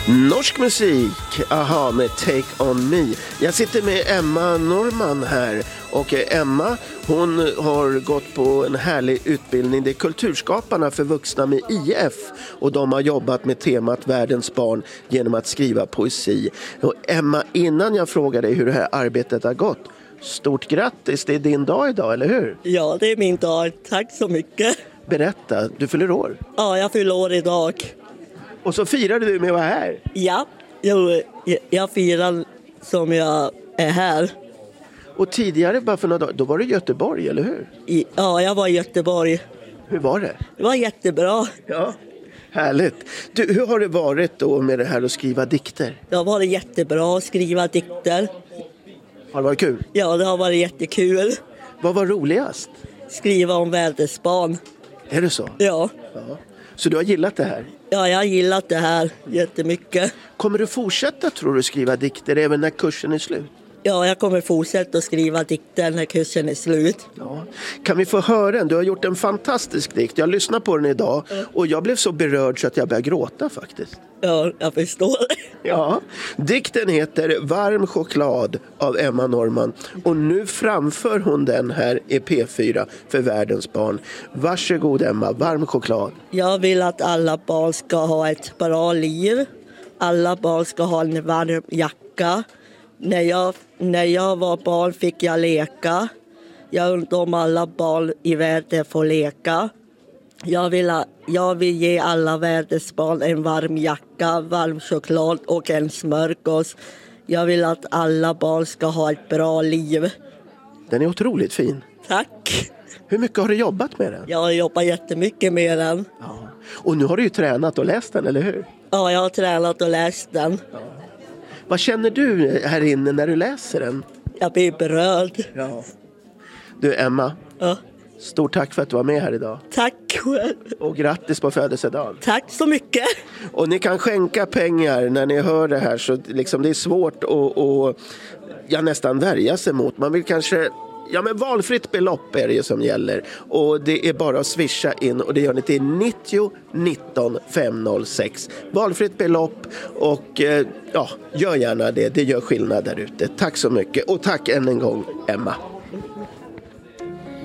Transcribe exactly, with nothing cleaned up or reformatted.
Norsk musik, aha, med Take On Me. Jag sitter med Emma Norman här och Emma, hon har gått på en härlig utbildning. Det är Kulturskaparna för vuxna med I F och de har jobbat med temat Världens barn genom att skriva poesi. Och Emma, innan jag frågar dig hur det här arbetet har gått, stort grattis, det är din dag idag, eller hur? Ja, det är min dag. Tack så mycket. Berätta, du fyller år. Ja, jag fyller år idag. Och så firade du med att vara här. Ja, jag, jag firar som jag är här. Och tidigare, bara för några dagar, då var det Göteborg, eller hur? I, ja, jag var i Göteborg. Hur var det? Det var jättebra. Ja, härligt. Du, hur har det varit då med det här att skriva dikter? Det har varit jättebra att skriva dikter. Har det varit kul? Ja, det har varit jättekul. Vad var roligast? Skriva om världens barn. Är det så? Ja. Ja. Så du har gillat det här? Ja, jag har gillat det här jättemycket. Kommer du fortsätta, tror du, skriva dikter även när kursen är slut? Ja, jag kommer fortsätta att skriva dikter när kursen är slut. Ja. Kan vi få höra en? Du har gjort en fantastisk dikt. Jag lyssnade på den idag och jag blev så berörd så att jag började gråta faktiskt. Ja, jag förstår. Ja, dikten heter Varm choklad av Emma Norman och nu framför hon den här i P fyra för Världens barn. Varsågod Emma, Varm choklad. Jag vill att alla barn ska ha ett bra liv. Alla barn ska ha en varm jacka. När jag, när jag var barn fick jag leka. Jag undrar om alla barn i världen får leka. Jag vill, jag vill ge alla världens barn en varm jacka, varm choklad och en smörgås. Jag vill att alla barn ska ha ett bra liv. Den är otroligt fin. Tack. Hur mycket har du jobbat med den? Jag har jobbat jättemycket med den. Ja. Och nu har du ju tränat och läst den, eller hur? Ja, jag har tränat och läst den. Ja. Vad känner du här inne när du läser den? Jag blir berörd. Ja. Du Emma, Ja. stort tack för att du var med här idag. Tack själv. Och grattis på födelsedagen. Tack så mycket. Och ni kan skänka pengar när ni hör det här, så liksom det är svårt att, att ja, nästan värja sig mot. Man vill kanske, ja men valfritt belopp är det ju som gäller. Och det är bara att swisha in och det gör ni till nittio nitton femhundrasex. Valfritt belopp och ja, gör gärna det. Det gör skillnad där ute. Tack så mycket och tack än en gång Emma.